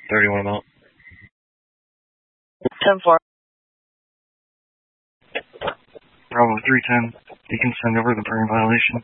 31 amount. 10-4. Bravo 310. You can send over the burn violation.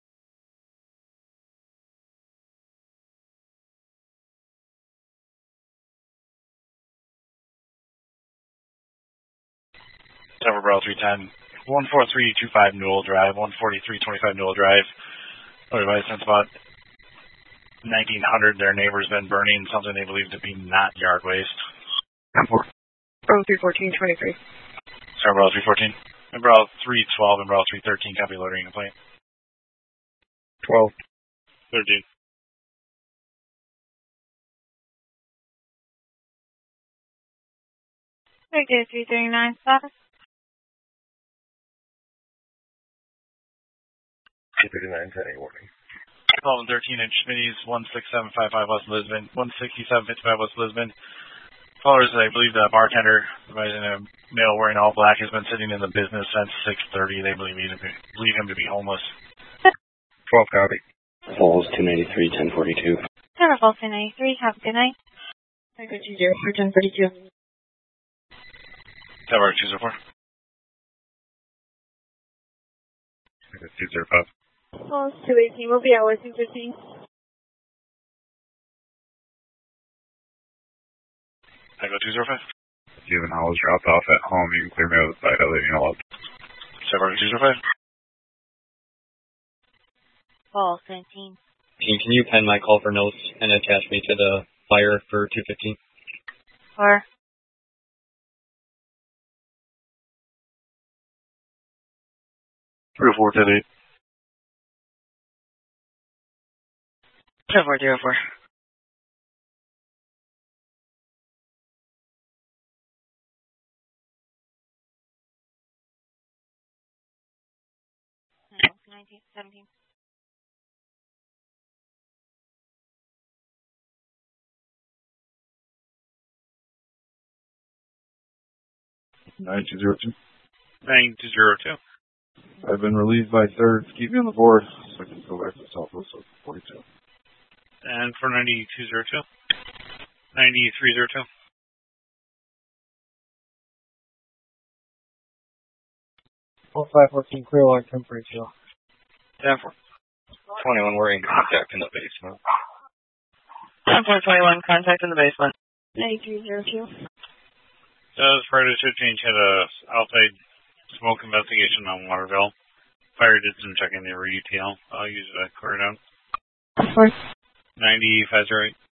Denver Bravo 310. 14325 Newell Drive. 14325 Newell Drive. Everybody since about 1900, their neighbor's been burning something they believe to be not yard waste. Bravo 314-23. Sorry, Bravo 314. And Bravo 312 and Bravo 313 copy loitering complaint. 12. 13. Victor 339 status. 239, 10 warning. 12 and 13 inch Schmitty's 16755 West Lisbon. 16755 West Lisbon. Callers, I believe the bartender, providing a male wearing all black, has been sitting in the business since 6:30. They believe him to be homeless. 12 copy. Falls 293, 1042. Denver Falls 293. Have a good night. Victor 204, 1042. Denver 204. 205. Falls 218. We'll be at Westing 15. Echo 205. If you have an hours dropped off at home, you can clear me out of the site. I'll let you know. Denver 205. Falls 17. Can you pen my call for notes and attach me to the fire for 215? 4. Three 4 10 8. 10-4. No, 19, 17. 9202. 9202. I've been relieved by thirds. Keep me on the board so I can go back to Southwest 42. And for 9202. 9302. 514 Clearwater temperature. 10-4. 21, we're in contact in the basement. 10-4-21, contact in the basement. 9302. Does Friday shift change had a outside smoke investigation on Waterville. Fire did some checking the RETL. I'll use that quarter down. 4. 9508.